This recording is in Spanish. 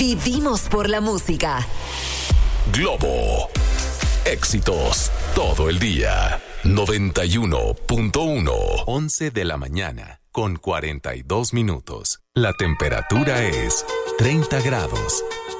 Vivimos por la música. Globo. Éxitos todo el día. 91.1. 11 de la mañana con 42 minutos. La temperatura es 30 grados.